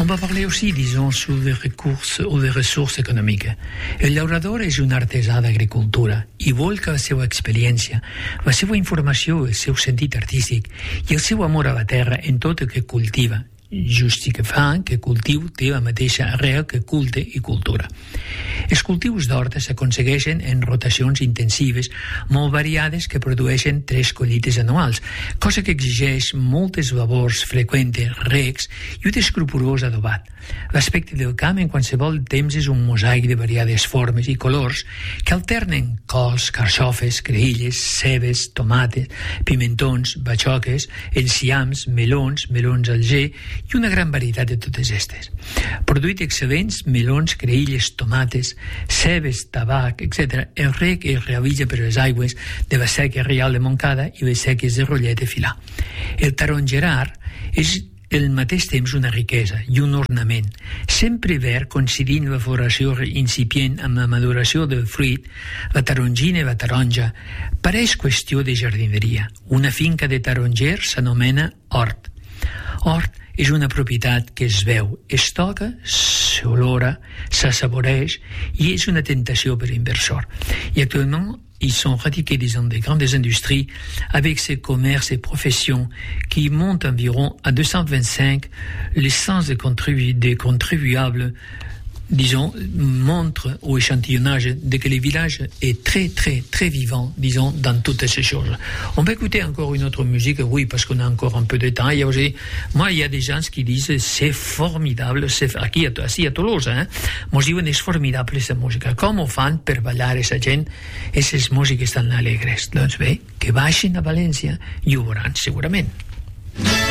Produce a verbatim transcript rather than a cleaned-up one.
On va parler aussi, disons, sur les recursos o les ressources econòmiques. El llaurador és un artesà d'agricultura i vol que la seva experiència, la seva informació, el seu sentit artístic i el seu amor a la terra en tot el que cultiva, justificant que cultiu té la mateixa arrel que culte i cultura. Els cultius d'horta s'aconsegueixen en rotacions intensives molt variades que produeixen tres collites anuals, cosa que exigeix moltes labors freqüentes, recs i un escrupolós adobat. L'aspecte del camp en qualsevol temps és un mosaic de variades formes i colors que alternen cols, carxofes, creïlles, cebes, tomates, pimentons, batxoques, enciams, melons, melons al ger i una gran varietat de totes aquestes. Produït excel·lents, melons, creïlles, tomates, cebes, tabac, etcètera. El rec es realitza per les aigües de la sèquia Rial de Montcada i les sèquies de Rollet de Filà. El tarongerar és al mateix temps una riquesa i un ornament, sempre verd coincidint la floració incipient amb la maduració del fruit. La tarongina i la taronja pareix qüestió de jardineria. Una finca de tarongers s'anomena hort. Hort és una propietat que es veu, es toca, s'olora, s'assaboreix i és una tentació per l'inversor. I actualment ils sont radiqués dans des grandes industries avec ces commerces et professions qui montent environ à deux cent vingt-cinq. L'essence des contribu- des contribuables, disons, montre au échantillonnage de que le village est très, très, très vivant, disons, dans toutes ces choses. On va écouter encore une autre musique, oui, parce qu'on a encore un peu de temps. Et aussi, moi, il y a des gens qui disent c'est formidable, c'est aquí, així a Tolosa, eh? Mos diuen és formidable aquesta música. Com ho fan per ballar aquesta gent, aquestes músiques tan alegres? Doncs bé, que baixin a València i ho veuran segurament.